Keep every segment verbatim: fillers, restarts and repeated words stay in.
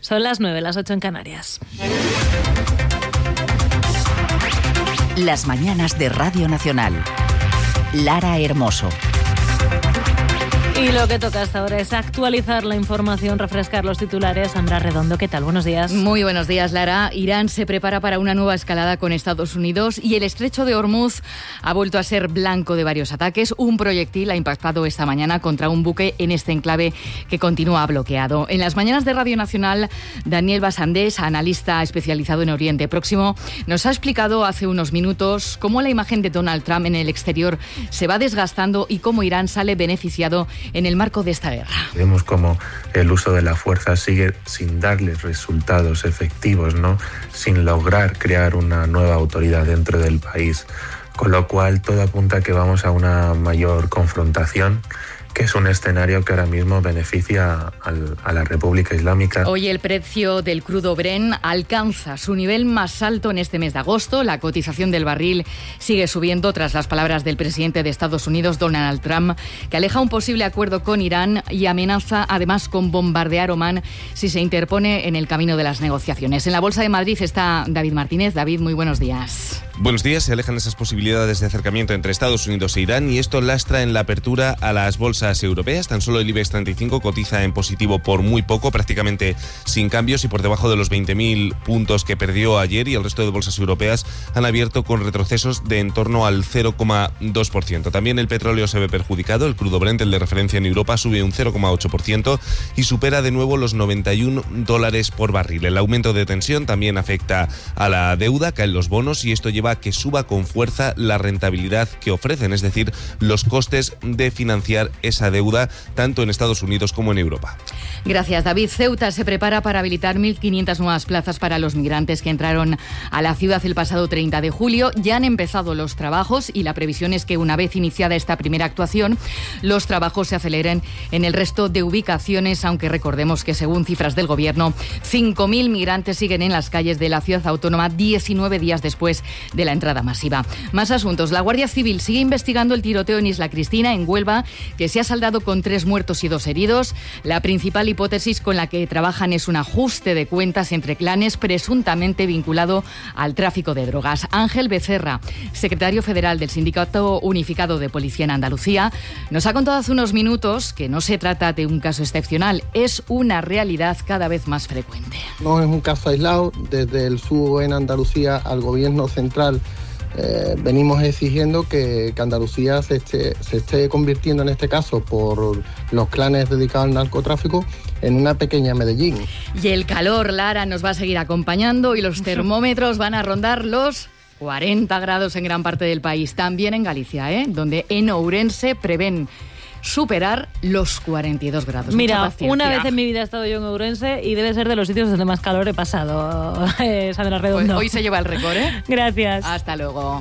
Son las nueve, las ocho en Canarias. Las mañanas de Radio Nacional. Lara Hermoso. Y lo que toca hasta ahora es actualizar la información, refrescar los titulares. Sandra Redondo, ¿qué tal? Buenos días. Muy buenos días, Lara. Irán se prepara para una nueva escalada con Estados Unidos y el estrecho de Hormuz ha vuelto a ser blanco de varios ataques. Un proyectil ha impactado esta mañana contra un buque en este enclave que continúa bloqueado. En las mañanas de Radio Nacional, Daniel Basandés, analista especializado en Oriente Próximo, nos ha explicado hace unos minutos cómo la imagen de Donald Trump en el exterior se va desgastando y cómo Irán sale beneficiado en el marco de esta guerra. Vemos cómo el uso de la fuerza sigue sin darles resultados efectivos, ¿no? Sin lograr crear una nueva autoridad dentro del país, con lo cual todo apunta a que vamos a una mayor confrontación, que es un escenario que ahora mismo beneficia al, a la República Islámica. Hoy el precio del crudo Brent alcanza su nivel más alto en este mes de agosto. La cotización del barril sigue subiendo tras las palabras del presidente de Estados Unidos, Donald Trump, que aleja un posible acuerdo con Irán y amenaza además con bombardear Omán si se interpone en el camino de las negociaciones. En la Bolsa de Madrid está David Martínez. David, muy buenos días. Buenos días. Se alejan esas posibilidades de acercamiento entre Estados Unidos e Irán y esto lastra en la apertura a las bolsas europeas. Tan solo el IBEX treinta y cinco cotiza en positivo por muy poco, prácticamente sin cambios y por debajo de los veinte mil puntos que perdió ayer, y el resto de bolsas europeas han abierto con retrocesos de en torno al cero coma dos por ciento. También el petróleo se ve perjudicado. El crudo Brent, el de referencia en Europa, sube un cero coma ocho por ciento y supera de nuevo los noventa y un dólares por barril. El aumento de tensión también afecta a la deuda, caen los bonos y esto lleva a que suba con fuerza la rentabilidad que ofrecen, es decir, los costes de financiar esa deuda tanto en Estados Unidos como en Europa. Gracias, David. Ceuta se prepara para habilitar mil quinientas nuevas plazas para los migrantes que entraron a la ciudad el pasado treinta de julio. Ya han empezado los trabajos y la previsión es que una vez iniciada esta primera actuación, los trabajos se aceleren en el resto de ubicaciones, aunque recordemos que según cifras del gobierno, cinco mil migrantes siguen en las calles de la ciudad autónoma diecinueve días después de la entrada masiva. Más asuntos. La Guardia Civil sigue investigando el tiroteo en Isla Cristina, en Huelva, que se ha saldado con tres muertos y dos heridos. La principal hipótesis con la que trabajan es un ajuste de cuentas entre clanes presuntamente vinculado al tráfico de drogas. Ángel Becerra, secretario federal del Sindicato Unificado de Policía en Andalucía, nos ha contado hace unos minutos que no se trata de un caso excepcional, es una realidad cada vez más frecuente. No es un caso aislado. Desde el S U V en Andalucía al Gobierno central Eh, venimos exigiendo que, que Andalucía se esté, se esté convirtiendo, en este caso por los clanes dedicados al narcotráfico, en una pequeña Medellín. Y el calor, Lara, nos va a seguir acompañando y los termómetros van a rondar los cuarenta grados en gran parte del país, también en Galicia, ¿eh? Donde en Ourense prevén superar los cuarenta y dos grados. Mira, una vez en mi vida he estado yo en Ourense y debe ser de los sitios donde más calor he pasado. eh, Sandra Redondo. Pues hoy se lleva el récord, ¿eh? Gracias. Hasta luego.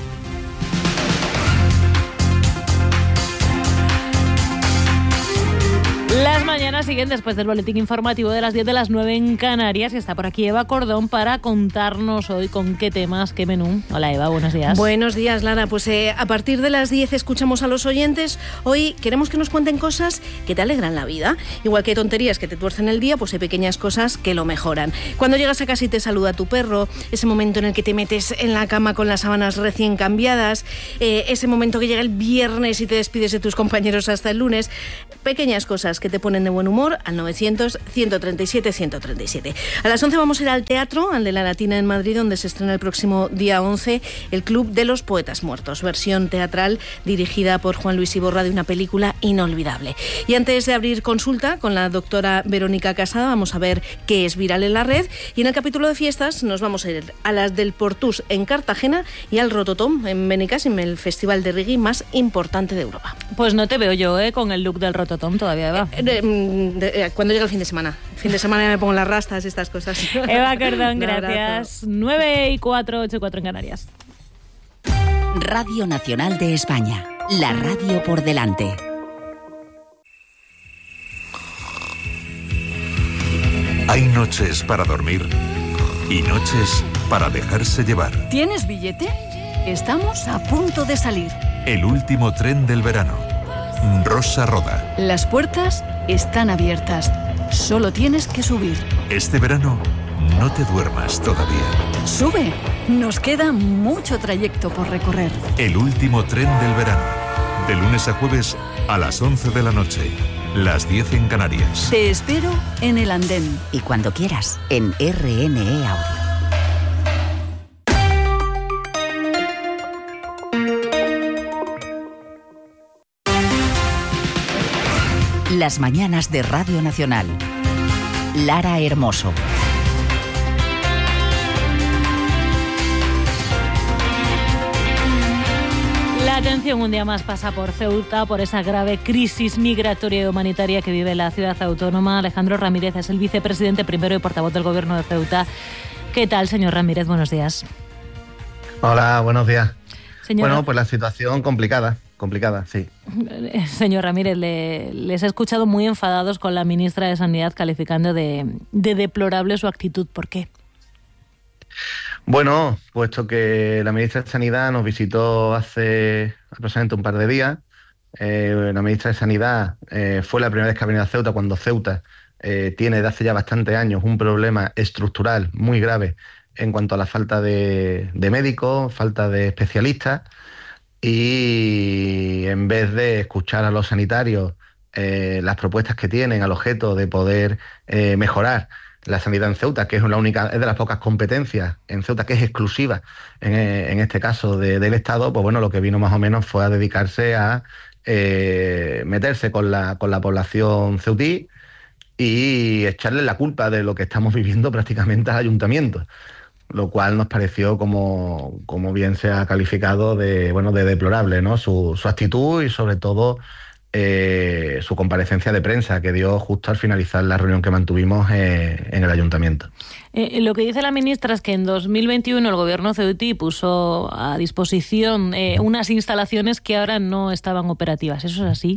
Las mañanas siguen después del boletín informativo de las diez de las nueve en Canarias y está por aquí Eva Cordón para contarnos hoy con qué temas, qué menú. Hola Eva, buenos días. Buenos días, Lara. Pues eh, a partir de las diez escuchamos a los oyentes. Hoy queremos que nos cuenten cosas que te alegran la vida. Igual que hay tonterías que te tuercen el día, pues hay pequeñas cosas que lo mejoran. Cuando llegas a casa y te saluda tu perro, ese momento en el que te metes en la cama con las sábanas recién cambiadas, eh, ese momento que llega el viernes y te despides de tus compañeros hasta el lunes, pequeñas cosas que te ponen de buen humor al novecientos, ciento treinta y siete, ciento treinta y siete. A las once vamos a ir al teatro, al de la Latina en Madrid, donde se estrena el próximo día once el Club de los Poetas Muertos, versión teatral dirigida por Juan Luis Iborra de una película inolvidable. Y antes de abrir consulta con la doctora Verónica Casada, vamos a ver qué es viral en la red. Y en el capítulo de fiestas nos vamos a ir a las del Portús en Cartagena y al Rototom en Benicàssim, el festival de reggae más importante de Europa. Pues no te veo yo eh, con el look del Rototom todavía, Eva. Eh, de, de, de, cuando llega el fin de semana. El fin de semana me pongo las rastas y estas cosas. Eva Cordón, gracias. nueve y cuatro, ocho y cuatro en Canarias. Radio Nacional de España. La radio por delante. Hay noches para dormir y noches para dejarse llevar. ¿Tienes billete? Estamos a punto de salir. El último tren del verano. Rosa Roda. Las puertas están abiertas. Solo tienes que subir. Este verano, no te duermas todavía. ¡Sube! Nos queda mucho trayecto por recorrer. El último tren del verano. De lunes a jueves a las once de la noche. Las diez en Canarias. Te espero en el andén. Y cuando quieras, en R N E Audio. Las mañanas de Radio Nacional. Lara Hermoso. La atención un día más pasa por Ceuta, por esa grave crisis migratoria y humanitaria que vive la ciudad autónoma. Alejandro Ramírez es el vicepresidente primero y portavoz del Gobierno de Ceuta. ¿Qué tal, señor Ramírez? Buenos días. Hola, buenos días. Señora... Bueno, pues la situación complicada, complicada, sí. Señor Ramírez, le, les he escuchado muy enfadados con la ministra de Sanidad, calificando de, de deplorable su actitud. ¿Por qué? Bueno, puesto que la ministra de Sanidad nos visitó hace aproximadamente un par de días, eh, la ministra de Sanidad eh, fue la primera vez que ha venido a Ceuta, cuando Ceuta eh, tiene desde hace ya bastantes años un problema estructural muy grave en cuanto a la falta de, de médicos, falta de especialistas, y en vez de escuchar a los sanitarios eh, las propuestas que tienen al objeto de poder eh, mejorar la sanidad en Ceuta, que es la única, es de las pocas competencias en Ceuta que es exclusiva en, en este caso de, del Estado, pues bueno, lo que vino más o menos fue a dedicarse a eh, meterse con la, con la población ceutí y echarle la culpa de lo que estamos viviendo prácticamente al ayuntamiento, lo cual nos pareció, como, como bien se ha calificado, de, bueno, de deplorable, ¿no? Su, su actitud y sobre todo Eh, su comparecencia de prensa que dio justo al finalizar la reunión que mantuvimos eh, en el ayuntamiento. Eh, lo que dice la ministra es que en dos mil veintiuno el gobierno ceutí puso a disposición eh, unas instalaciones que ahora no estaban operativas. ¿Eso es así?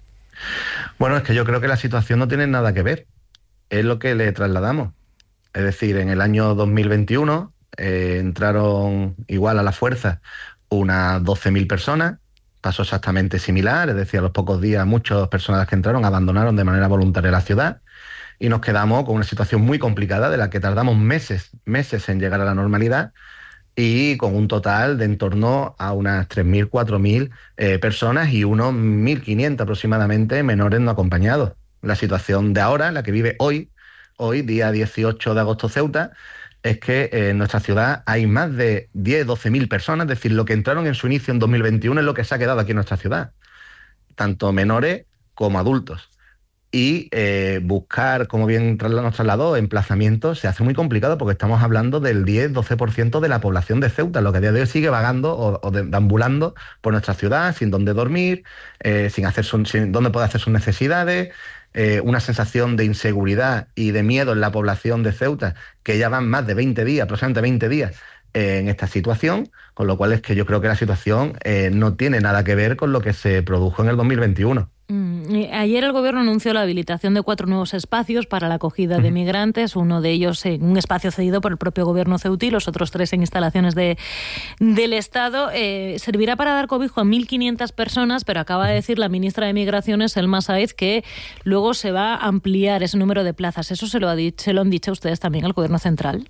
Bueno, es que yo creo que la situación no tiene nada que ver. Es lo que le trasladamos. Es decir, en el año dos mil veintiuno eh, entraron igual a la fuerza unas doce mil personas. Pasó exactamente similar, es decir, a los pocos días muchas personas que entraron abandonaron de manera voluntaria la ciudad y nos quedamos con una situación muy complicada de la que tardamos meses, meses en llegar a la normalidad, y con un total de en torno a unas tres mil, cuatro mil eh, personas y unos mil quinientos aproximadamente menores no acompañados. La situación de ahora, la que vive hoy, hoy día dieciocho de agosto Ceuta, es que eh, en nuestra ciudad hay más de diez, doce mil personas, es decir, lo que entraron en su inicio en dos mil veintiuno es lo que se ha quedado aquí en nuestra ciudad, tanto menores como adultos. Y eh, buscar, como bien nos trasladó, emplazamientos se hace muy complicado porque estamos hablando del diez, doce por ciento de la población de Ceuta, lo que a día de hoy sigue vagando o, o deambulando por nuestra ciudad, sin dónde dormir, eh, sin, hacer su, sin dónde poder hacer sus necesidades. Eh, una sensación de inseguridad y de miedo en la población de Ceuta, que ya van más de veinte días, aproximadamente veinte días eh, en esta situación, con lo cual es que yo creo que la situación eh, no tiene nada que ver con lo que se produjo en el dos mil veintiuno. Mm, ayer el Gobierno anunció la habilitación de cuatro nuevos espacios para la acogida de migrantes, uno de ellos en un espacio cedido por el propio Gobierno ceutí, los otros tres en instalaciones de, del Estado. Eh, servirá para dar cobijo a mil quinientas personas, pero acaba de decir la ministra de Migraciones, Elma Sáez, que luego se va a ampliar ese número de plazas. ¿Eso se lo, ha dicho, se lo han dicho ustedes también al Gobierno central?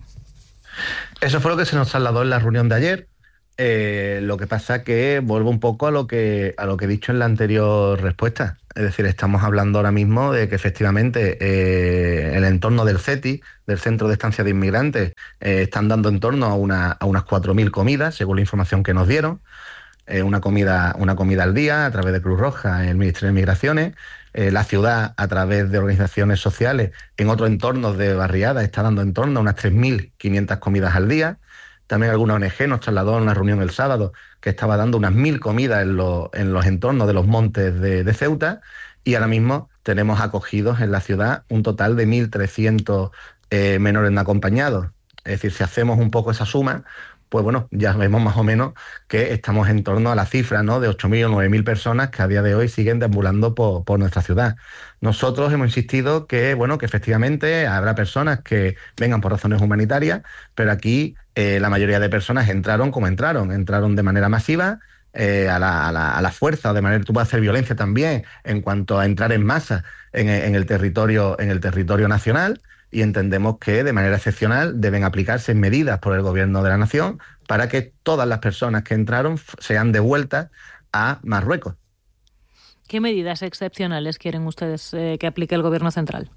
Eso fue lo que se nos trasladó en la reunión de ayer. Eh, lo que pasa que vuelvo un poco a lo que a lo que he dicho en la anterior respuesta. Es decir, estamos hablando ahora mismo de que efectivamente eh, el entorno del CETI, del Centro de Estancia de Inmigrantes, eh, están dando en torno a, una, a unas cuatro mil comidas, según la información que nos dieron. Eh, una, comida, una comida al día a través de Cruz Roja, el Ministerio de Migraciones. Eh, la ciudad, a través de organizaciones sociales, en otros entornos de barriadas, está dando en torno a unas tres mil quinientas comidas al día. También alguna O N Ge nos trasladó en una reunión el sábado que estaba dando unas mil comidas en, lo, en los entornos de los montes de, de Ceuta, y ahora mismo tenemos acogidos en la ciudad un total de mil trescientos eh, menores no acompañados. Es decir, si hacemos un poco esa suma, pues bueno, ya vemos más o menos que estamos en torno a la cifra, ¿no?, de ocho mil o nueve mil personas que a día de hoy siguen deambulando por, por nuestra ciudad. Nosotros hemos insistido que, bueno, que efectivamente habrá personas que vengan por razones humanitarias, pero aquí eh, la mayoría de personas entraron como entraron, entraron de manera masiva, eh, a, la, a, la, a la fuerza, o de manera tú puedes hacer violencia también en cuanto a entrar en masa en, en, el territorio, en el territorio nacional, y entendemos que de manera excepcional deben aplicarse medidas por el Gobierno de la Nación para que todas las personas que entraron sean devueltas a Marruecos. ¿Qué medidas excepcionales quieren ustedes eh, que aplique el Gobierno central?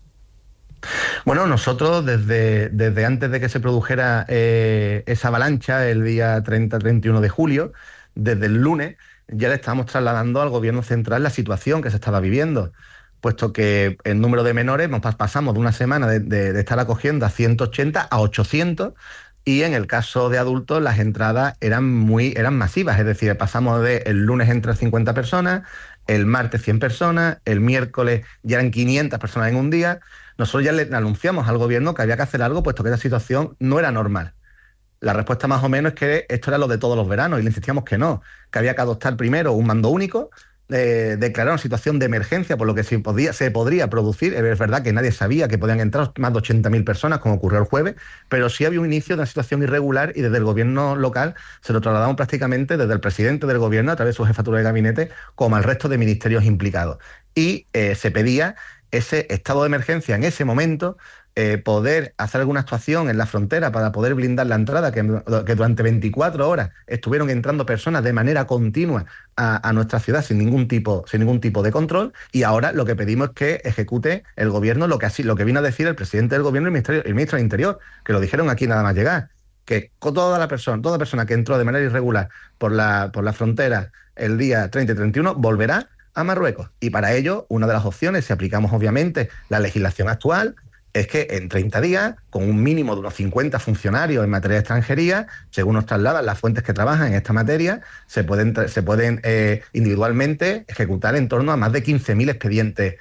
Bueno, nosotros desde, desde antes de que se produjera eh, esa avalancha el día treinta treinta y uno de julio, desde el lunes ya le estamos trasladando al Gobierno central la situación que se estaba viviendo, puesto que el número de menores pasamos de una semana de, de, de estar acogiendo a ciento ochenta a ochocientos, y en el caso de adultos las entradas eran muy eran masivas, es decir, pasamos de el lunes entran cincuenta personas, el martes cien personas, el miércoles ya eran quinientas personas en un día. Nosotros ya le anunciamos al Gobierno que había que hacer algo, puesto que esa situación no era normal. La respuesta más o menos es que esto era lo de todos los veranos, y le insistíamos que no, que había que adoptar primero un mando único, eh, declarar una situación de emergencia, por lo que se, podía, se podría producir. Es verdad que nadie sabía que podían entrar más de ochenta mil personas, como ocurrió el jueves, pero sí había un inicio de una situación irregular, y desde el Gobierno local se lo trasladamos prácticamente desde el presidente del Gobierno, a través de su jefatura de gabinete, como al resto de ministerios implicados. Y eh, se pedía ese estado de emergencia en ese momento, eh, poder hacer alguna actuación en la frontera para poder blindar la entrada, que, que durante veinticuatro horas estuvieron entrando personas de manera continua a, a nuestra ciudad sin ningún tipo, sin ningún tipo de control, y ahora lo que pedimos es que ejecute el Gobierno lo que así, lo que vino a decir el presidente del Gobierno y el, ministerio, el ministro del Interior, que lo dijeron aquí nada más llegar, que toda la persona, toda persona que entró de manera irregular por la, por la frontera el día treinta y treinta y uno volverá a Marruecos. Y para ello, una de las opciones, si aplicamos obviamente la legislación actual, es que en treinta días, con un mínimo de unos cincuenta funcionarios en materia de extranjería, según nos trasladan las fuentes que trabajan en esta materia, se pueden, se pueden eh, individualmente ejecutar en torno a más de quince mil expedientes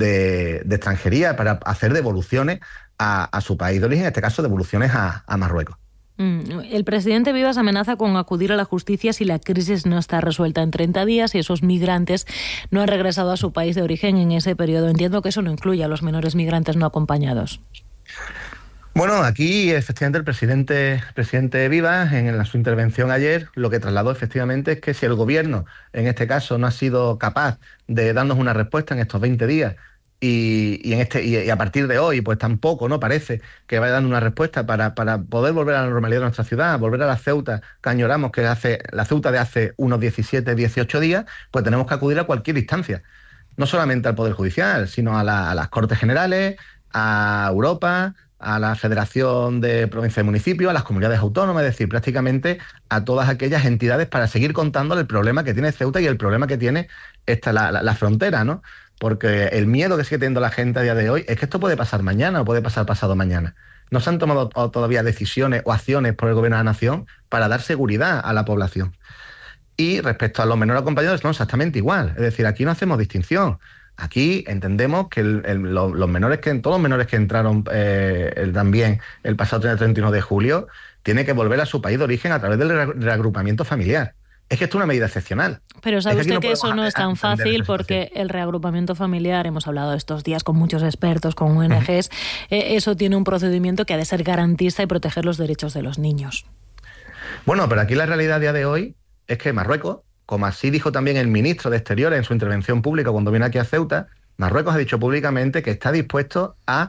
de, de extranjería para hacer devoluciones a, a su país de origen, en este caso devoluciones a, a Marruecos. El presidente Vivas amenaza con acudir a la justicia si la crisis no está resuelta en treinta días y esos migrantes no han regresado a su país de origen en ese periodo. Entiendo que eso no incluye a los menores migrantes no acompañados. Bueno, aquí efectivamente el presidente, el presidente Vivas, en, en su intervención ayer, lo que trasladó efectivamente es que si el Gobierno, en este caso, no ha sido capaz de darnos una respuesta en estos veinte días, Y, y, en este, y, y a partir de hoy, pues tampoco, ¿no? Parece que vaya dando una respuesta para, para poder volver a la normalidad de nuestra ciudad, volver a la Ceuta que añoramos, que hace la Ceuta de hace unos diecisiete, dieciocho días, pues tenemos que acudir a cualquier instancia. No solamente al Poder Judicial, sino a, la, a las Cortes Generales, a Europa, a la Federación de Provincias y Municipios, a las comunidades autónomas, es decir, prácticamente a todas aquellas entidades para seguir contándole el problema que tiene Ceuta y el problema que tiene esta, la, la, la frontera, ¿no? Porque el miedo que sigue teniendo la gente a día de hoy es que esto puede pasar mañana o puede pasar pasado mañana. No se han tomado todavía decisiones o acciones por el Gobierno de la Nación para dar seguridad a la población. Y respecto a los menores acompañados, no, exactamente igual. Es decir, aquí no hacemos distinción. Aquí entendemos que el, el, los, los menores que todos los menores que entraron eh, el, también el pasado treinta y uno de julio tienen que volver a su país de origen a través del reagrupamiento familiar. Es que esto es una medida excepcional. Pero sabe es que usted que, no que eso no es tan fácil, porque el reagrupamiento familiar, hemos hablado estos días con muchos expertos, con O N Ges, eh, eso tiene un procedimiento que ha de ser garantista y proteger los derechos de los niños. Bueno, pero aquí la realidad a día de hoy es que Marruecos, como así dijo también el ministro de Exteriores en su intervención pública cuando vino aquí a Ceuta, Marruecos ha dicho públicamente que está dispuesto a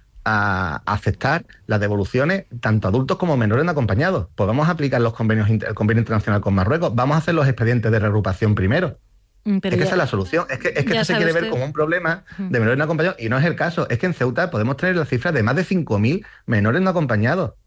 a aceptar las devoluciones tanto adultos como menores no acompañados. Pues vamos a aplicar los convenios, el convenio internacional con Marruecos, vamos a hacer los expedientes de reagrupación primero. Pero es que ya, esa es la solución. Es que, es que esto se quiere usted ver como un problema de menores no acompañados, y no es el caso. Es que en Ceuta podemos tener la cifra de más de cinco mil menores no acompañados.